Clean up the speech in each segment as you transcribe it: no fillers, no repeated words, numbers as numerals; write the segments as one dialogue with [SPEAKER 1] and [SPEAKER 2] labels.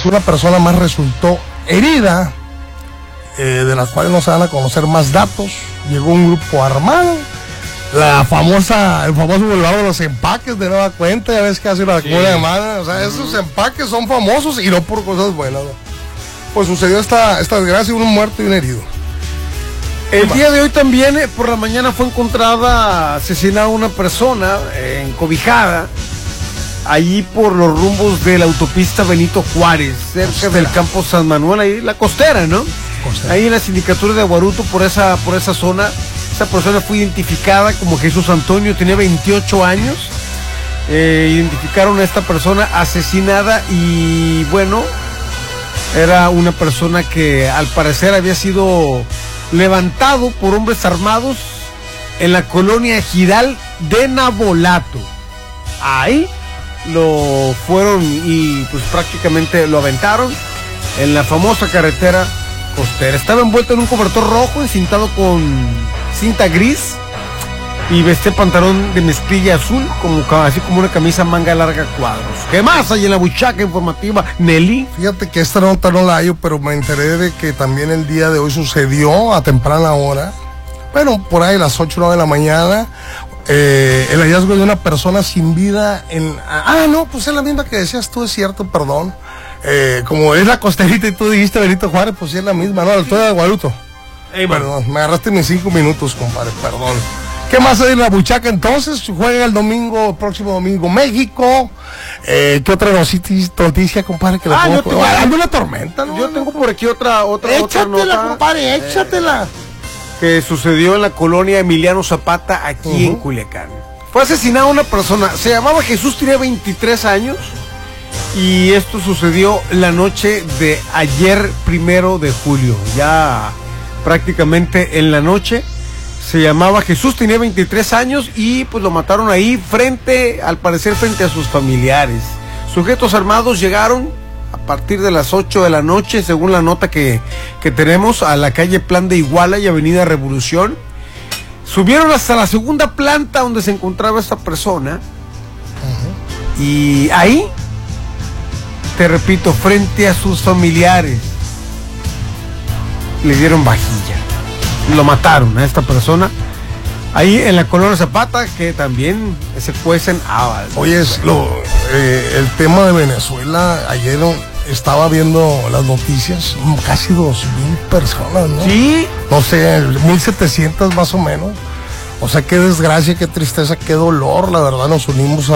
[SPEAKER 1] Una persona más resultó herida, de las cuales no se van a conocer más datos. Llegó un grupo armado. El famoso Boulevard de los Empaques, de nueva cuenta, ya ves que hace una cura de madre. O sea, esos empaques son famosos y no por cosas buenas, ¿no? Pues sucedió esta desgracia, un muerto y un herido.
[SPEAKER 2] El día de hoy también, por la mañana, fue encontrada asesinada una persona encobijada allí por los rumbos de la autopista Benito Juárez, cerca del campo San Manuel, ahí la costera, ¿no? Ahí en la sindicatura de Aguaruto, por esa zona. Esta persona fue identificada como Jesús Antonio, tenía 28 años. Identificaron a esta persona asesinada y bueno, era una persona que al parecer había sido levantado por hombres armados en la colonia Ejidal de Navolato. Ahí lo fueron y pues prácticamente lo aventaron en la famosa carretera costera. Estaba envuelto en un cobertor rojo encintado con cinta gris y vestía pantalón de mezclilla azul, así como una camisa manga larga cuadros. ¿Qué más hay en la buchaca informativa, Nelly?
[SPEAKER 1] Fíjate que esta nota no la hallo, pero me enteré de que también el día de hoy sucedió a temprana hora, bueno, por ahí a las 8 o 9 de la mañana, el hallazgo de una persona sin vida en... no, pues es la misma que decías tú, es cierto, perdón. Como es la costerita y tú dijiste Benito Juárez, pues sí es la misma, ¿no? La altura de Aguaruto. Perdón, me agarraste mis 5 minutos, compadre, perdón. ¿Qué más hay en la buchaca entonces? Juega el próximo domingo México. ¿Qué otra noticia, compadre? Que hay una tormenta, ¿no?
[SPEAKER 2] Yo tengo por aquí otra
[SPEAKER 1] échatela,
[SPEAKER 2] nota,
[SPEAKER 1] compadre, échatela.
[SPEAKER 2] Que sucedió en la colonia Emiliano Zapata, aquí en Culiacán. Fue asesinada una persona, se llamaba Jesús, tenía 23 años. Y esto sucedió la noche de ayer, 1 de julio. Ya prácticamente en la noche. Se llamaba Jesús, tenía 23 años y pues lo mataron ahí al parecer frente a sus familiares. Sujetos armados llegaron a partir de las 8 de la noche, según la nota que tenemos, a la calle Plan de Iguala y Avenida Revolución. Subieron hasta la segunda planta donde se encontraba esta persona. Y ahí, te repito, frente a sus familiares, le dieron vajilla. Lo mataron a esta persona ahí en la colonia Zapata, que también se cuecen habas.
[SPEAKER 1] Oye, el tema de Venezuela, ayer estaba viendo las noticias, casi 2,000 personas, ¿no?
[SPEAKER 2] Sí.
[SPEAKER 1] No sé, 1,700 más o menos. O sea, qué desgracia, qué tristeza, qué dolor, la verdad. Nos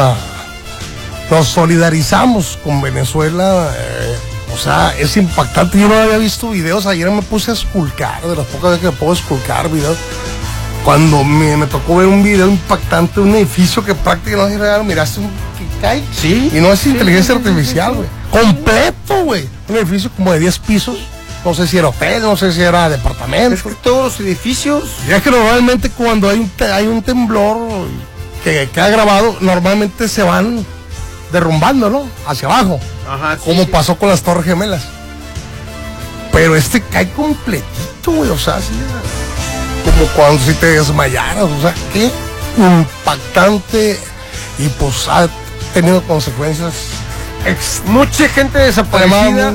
[SPEAKER 1] solidarizamos con Venezuela. O sea, es impactante. Yo no había visto videos. Ayer me puse a esculcar, de las pocas veces que puedo esculcar videos. Cuando me tocó ver un video impactante de un edificio que prácticamente no es real. Miraste que cae.
[SPEAKER 2] Sí.
[SPEAKER 1] Y no es inteligencia artificial, güey. Completo, güey. Un edificio como de 10 pisos. No sé si era hotel, no sé si era departamento.
[SPEAKER 2] Es que todos los edificios.
[SPEAKER 1] Ya que normalmente cuando hay un temblor que ha grabado, normalmente se van derrumbando, ¿no? Hacia abajo.
[SPEAKER 2] Ajá, sí,
[SPEAKER 1] como pasó con las Torres Gemelas. Pero cae completito, güey. O sea, así, como cuando si te desmayaras. O sea, qué impactante. Y pues ha tenido consecuencias
[SPEAKER 2] mucha gente desaparecida.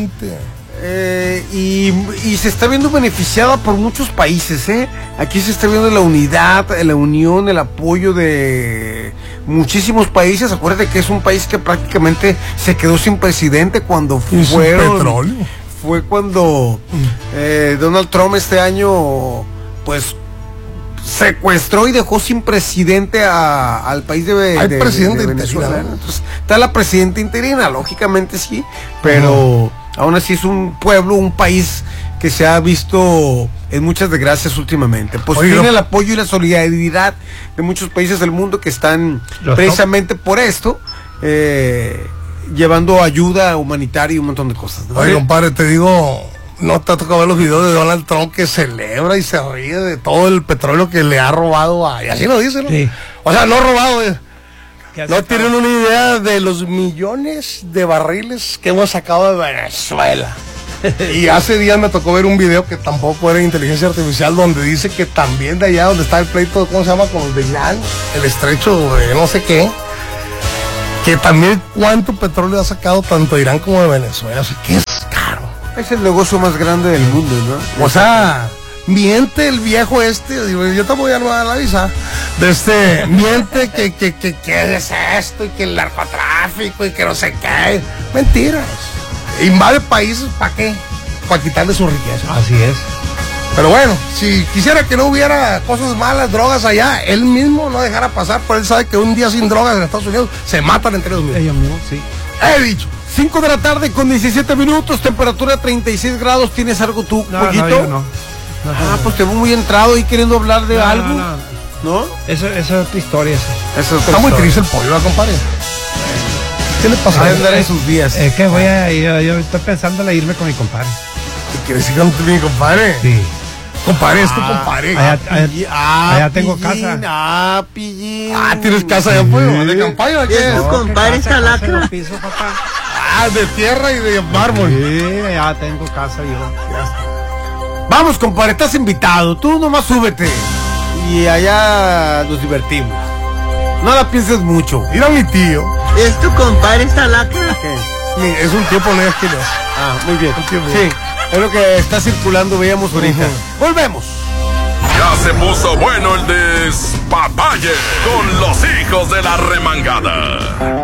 [SPEAKER 2] Y se está viendo beneficiada por muchos países, ¿eh? Aquí se está viendo la unidad, la unión, el apoyo de muchísimos países. Acuérdate que es un país que prácticamente se quedó sin presidente cuando fue cuando Donald Trump este año pues secuestró y dejó sin presidente al país de Venezuela. Entonces, está la presidenta interina, lógicamente sí, pero aún así es un pueblo, un país que se ha visto en muchas desgracias últimamente. Pues tiene el apoyo y la solidaridad de muchos países del mundo que están precisamente por esto llevando ayuda humanitaria y un montón de cosas, ¿no?
[SPEAKER 1] Oye, compadre, te digo, no te ha tocado ver los videos de Donald Trump que celebra y se ríe de todo el petróleo que le ha robado y así lo dice, ¿no? Sí. O sea, no robado, no tienen una idea de los millones de barriles que hemos sacado de Venezuela. Y hace días me tocó ver un video que tampoco era inteligencia artificial, donde dice que también de allá donde está el pleito, ¿cómo se llama? Con los de Irán, el estrecho de no sé qué, que también cuánto petróleo ha sacado tanto de Irán como de Venezuela. O sea, ¿qué es
[SPEAKER 2] Es el negocio más grande del mundo, ¿no?
[SPEAKER 1] O sea, miente el viejo digo, yo tampoco ya no voy a dar la visa. Miente que es esto y que el narcotráfico y que no sé qué. Mentiras. Invade países, ¿para qué? Para quitarle su riqueza.
[SPEAKER 3] Así es.
[SPEAKER 1] Pero bueno, si quisiera que no hubiera cosas malas, drogas allá, él mismo no dejara pasar, pero él sabe que un día sin drogas en Estados Unidos se matan entre ellos mismos.
[SPEAKER 3] Ellos mismos, sí.
[SPEAKER 1] He dicho.
[SPEAKER 2] 5 de la tarde con 17 minutos, temperatura 36 grados. ¿Tienes algo tú, pollito?
[SPEAKER 3] No, yo no.
[SPEAKER 2] Pues te veo muy entrado y queriendo hablar de algo. ¿No?
[SPEAKER 3] Eso es otra historia.
[SPEAKER 1] Está muy triste el pollo, compadre. ¿Qué le pasa?
[SPEAKER 2] Va a andar en sus días.
[SPEAKER 3] Es que yo estoy pensando en irme con mi compadre.
[SPEAKER 1] ¿Quieres ir con mi compadre?
[SPEAKER 3] Sí.
[SPEAKER 1] Compadre, es tu compadre.
[SPEAKER 3] Allá tengo casa.
[SPEAKER 2] Pillín.
[SPEAKER 1] ¿Tienes casa allá, pollo? ¿De campaña o qué?
[SPEAKER 4] ¿Es tu compadre esta lacra?
[SPEAKER 3] Piso, papá.
[SPEAKER 1] De tierra y de mármol.
[SPEAKER 3] Sí, ya tengo casa, yo.
[SPEAKER 2] Vamos, compadre, estás invitado. Tú nomás súbete. Y allá nos divertimos. No la pienses mucho.
[SPEAKER 1] Mira mi tío.
[SPEAKER 4] ¿Es tu compadre esta lacra?
[SPEAKER 1] Es un tiempo no es que no.
[SPEAKER 2] Muy bien.
[SPEAKER 1] tiempo.
[SPEAKER 2] Sí, es lo que está circulando, veíamos ahorita. Volvemos.
[SPEAKER 5] Ya se puso bueno el despapalle con los hijos de la remangada.